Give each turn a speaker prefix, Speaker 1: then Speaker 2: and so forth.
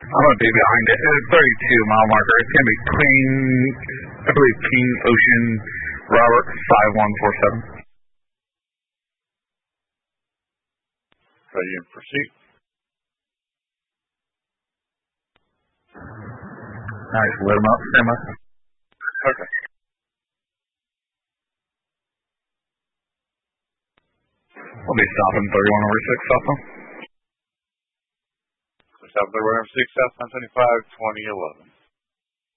Speaker 1: I'm going to be behind it. It's a 32-mile marker. It's going to be Queen, I believe, King Ocean Robert 5147.
Speaker 2: Ready in pursuit.
Speaker 1: Nice, lit him up, stand by.
Speaker 2: Okay.
Speaker 1: We'll be stopping 31 over 6, stop them.
Speaker 2: Stop 31 over 6, South 925, 2011.